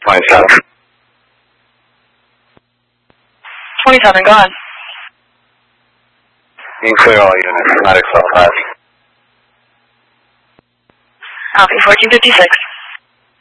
27. 27, go ahead. You can clear all units. Not Excel 5. Copy, 1456.